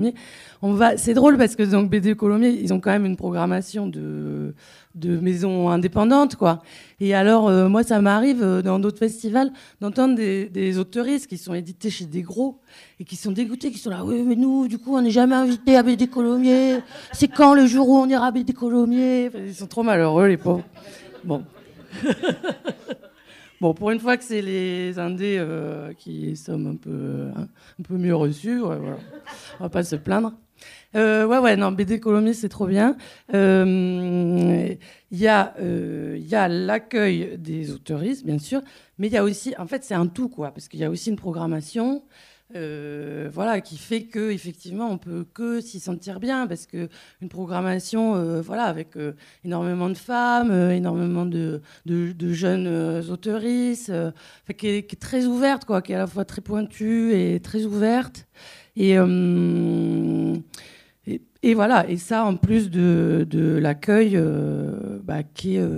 C'est drôle parce que donc BD Colomiers, ils ont quand même une programmation de maisons indépendantes, quoi. Et alors, moi, ça m'arrive dans d'autres festivals d'entendre des auteuristes qui sont édités chez des gros et qui sont dégoûtés, qui sont là, oui, mais nous, du coup, on n'est jamais invités à BD Colomiers. C'est quand le jour où on ira à BD Colomiers? Enfin, ils sont trop malheureux, les pauvres. Bon. Bon, pour une fois que c'est les indés qui sont un peu mieux reçus, ouais, voilà. On va pas se plaindre. Non, BD Colomiers, c'est trop bien. Il y a l'accueil des auteuristes, bien sûr, mais il y a aussi, en fait, c'est un tout, quoi, parce qu'il y a aussi une programmation, qui fait que effectivement, on peut que s'y sentir bien, parce que une programmation, avec énormément de femmes, énormément de jeunes auteuristes, qui est très ouverte, quoi, qui est à la fois très pointue et très ouverte. Et voilà, et ça en plus de l'accueil qui est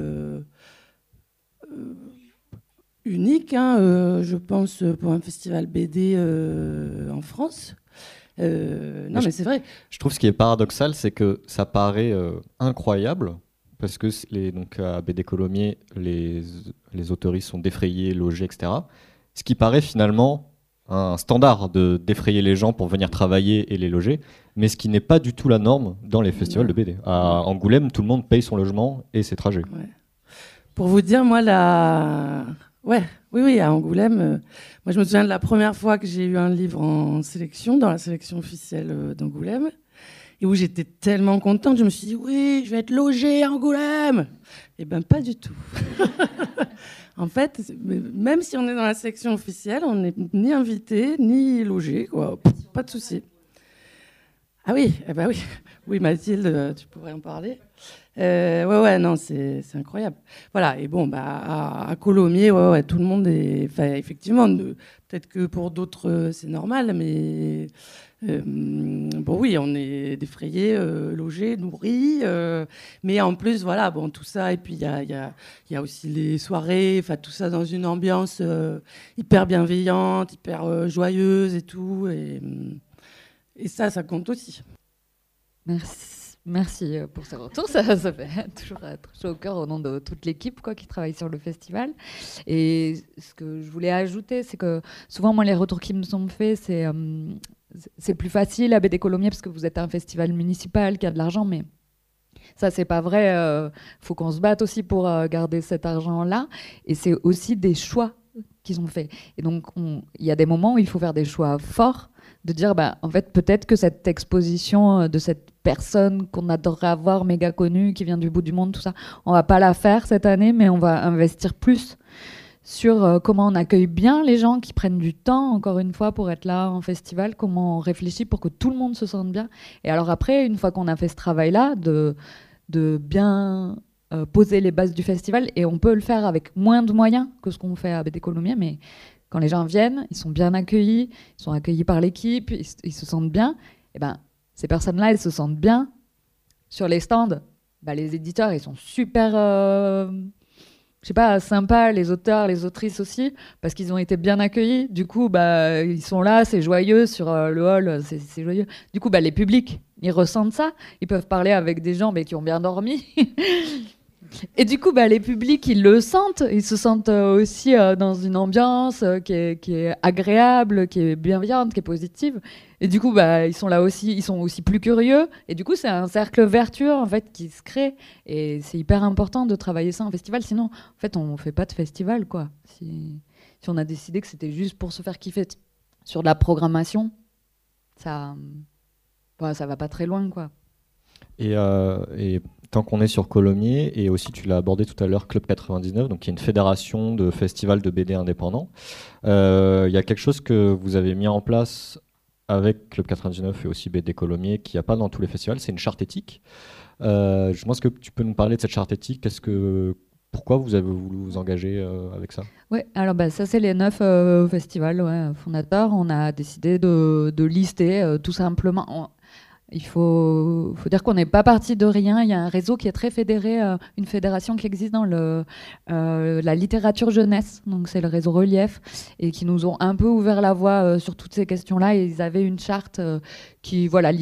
unique, je pense, pour un festival BD en France. Mais c'est vrai. Je trouve ce qui est paradoxal, c'est que ça paraît incroyable, parce que donc à BD Colomiers, les autoristes sont défrayés, logés, etc. Ce qui paraît finalement un standard de défrayer les gens pour venir travailler et les loger, mais ce qui n'est pas du tout la norme dans les festivals de BD. À Angoulême, tout le monde paye son logement et ses trajets. Ouais. Pour vous dire, moi, oui, à Angoulême, moi je me souviens de la première fois que j'ai eu un livre en sélection, dans la sélection officielle d'Angoulême, et où j'étais tellement contente, je me suis dit, oui, je vais être logée à Angoulême. Eh bien, pas du tout. En fait, même si on est dans la sélection officielle, on n'est ni invité, ni logé, quoi. Pas de souci. Ah oui, oui. Oui, Mathilde, tu pourrais en parler. Non, c'est incroyable. Voilà, et bon, à Colomiers, tout le monde est... Enfin, effectivement, peut-être que pour d'autres, c'est normal, mais... oui, on est défrayés, logés, nourris, mais en plus, tout ça, et puis il y a aussi les soirées, enfin tout ça dans une ambiance hyper bienveillante, hyper joyeuse et tout, et ça compte aussi. Merci pour ce retour, ça fait toujours très chaud au cœur au nom de toute l'équipe qui travaille sur le festival. Et ce que je voulais ajouter, c'est que souvent, moi, les retours qui me sont faits, c'est plus facile à BD Colomiers parce que vous êtes un festival municipal qui a de l'argent, mais ça, c'est pas vrai. Faut qu'on se batte aussi pour garder cet argent-là. Et c'est aussi des choix qu'ils ont faits. Et donc, il y a des moments où il faut faire des choix forts, de dire, en fait, peut-être que cette exposition de cette personne qu'on adorerait avoir, méga connue, qui vient du bout du monde, tout ça, on va pas la faire cette année, mais on va investir plus sur comment on accueille bien les gens qui prennent du temps, encore une fois, pour être là en festival, comment on réfléchit pour que tout le monde se sente bien. Et alors après, une fois qu'on a fait ce travail-là, de bien poser les bases du festival, et on peut le faire avec moins de moyens que ce qu'on fait à BD Colomiers, mais quand les gens viennent, ils sont bien accueillis, ils sont accueillis par l'équipe, ils se sentent bien, et ces personnes-là, elles se sentent bien. Sur les stands, les éditeurs, ils sont super... sympas, les auteurs, les autrices aussi, parce qu'ils ont été bien accueillis. Du coup, ils sont là, c'est joyeux, sur le hall, c'est joyeux. Du coup, les publics, ils ressentent ça. Ils peuvent parler avec des gens qui ont bien dormi. Et du coup, les publics, ils le sentent. Ils se sentent aussi dans une ambiance qui est agréable, qui est bienveillante, qui est positive. Et du coup, ils sont là aussi, ils sont aussi plus curieux. Et du coup, c'est un cercle vertueux en fait qui se crée. Et c'est hyper important de travailler ça en festival. Sinon, en fait, on fait pas de festival, quoi. Si on a décidé que c'était juste pour se faire kiffer sur de la programmation, ça va pas très loin, quoi. Et tant qu'on est sur Colomiers, et aussi tu l'as abordé tout à l'heure, Club 99, donc qui est une fédération de festivals de BD indépendants. Il y a quelque chose que vous avez mis en place avec Club 99 et aussi BD Colomiers, qu'il n'y a pas dans tous les festivals, c'est une charte éthique. Je pense que tu peux nous parler de cette charte éthique. Pourquoi vous avez voulu vous engager avec ça ? Oui, alors ça c'est les 9 festivals fondateurs. On a décidé de lister tout simplement... Il faut dire qu'on n'est pas parti de rien. Il y a un réseau qui est très fédéré, une fédération qui existe dans la littérature jeunesse. Donc c'est le réseau Relief et qui nous ont un peu ouvert la voie sur toutes ces questions-là. Et ils avaient une charte qui, voilà,